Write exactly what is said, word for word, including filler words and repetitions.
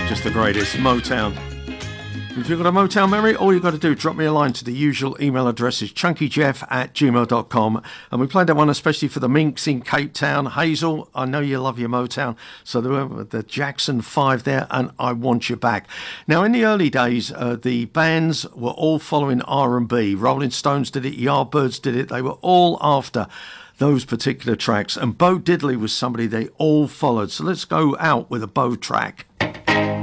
Just the greatest. Motown. If you've got a Motown memory, all you've got to do is drop me a line to the usual email address is chunkyjeff at gmail dot com. And we played that one especially for the Minks in Cape Town. Hazel, I know you love your Motown. So there were the Jackson five there, and I Want You Back. Now, in the early days, uh, the bands were all following R and B. Rolling Stones did it, Yardbirds did it. They were all after those particular tracks. And Bo Diddley was somebody they all followed. So let's go out with a Bo track.